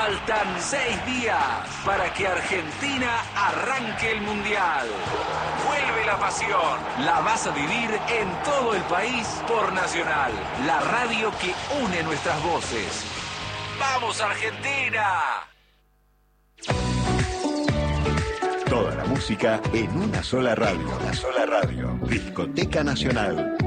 Faltan 6 días para que Argentina arranque el Mundial. Vuelve la pasión. La vas a vivir en todo el país por Nacional, la radio que une nuestras voces. ¡Vamos, Argentina! Toda la música en una sola radio. Discoteca Nacional.